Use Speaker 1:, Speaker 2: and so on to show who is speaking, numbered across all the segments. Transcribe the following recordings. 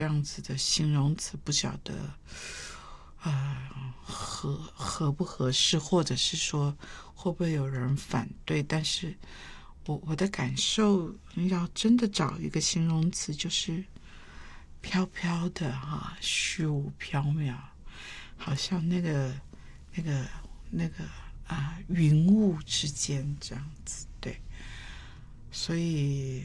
Speaker 1: 这样子的形容词，不晓得合不合适，或者是说会不会有人反对，但是我的感受，要真的找一个形容词，就是飘飘的虚无缥缈，好像那个云雾之间这样子。对，所以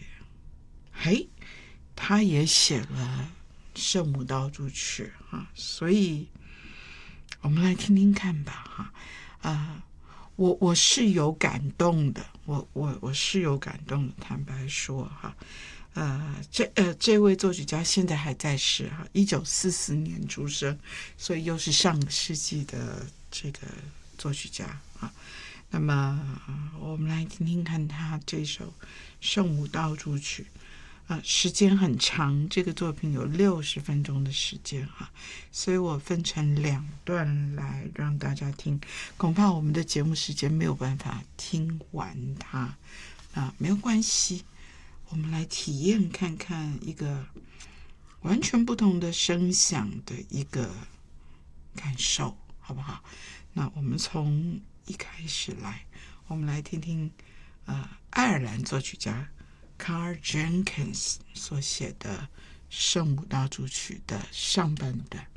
Speaker 1: 他也写了圣母道主曲所以我们来听听看吧我是有感动的，我是有感动的，坦白说这位作曲家现在还在世1944年出生，所以又是上个世纪的这个作曲家那么我们来听听看他这首《圣母道主曲》时间很长，这个作品有60分钟的时间所以我分成2段来让大家听，恐怕我们的节目时间没有办法听完它没有关系，我们来体验看看一个完全不同的声响的一个感受，好不好？那我们从一开始来，我们来听听爱尔兰作曲家Karl Jenkins 所写的《圣母道主曲》的上半段。